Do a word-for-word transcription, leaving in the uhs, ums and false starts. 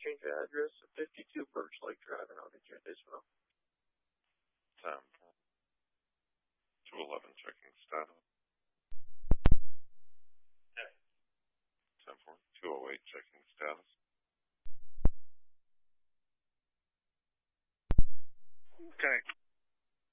change the address to fifty-two Birch Lake Drive in Arlington, Israel. ten. two eleven checking status. ten four. two oh eight checking status. Okay.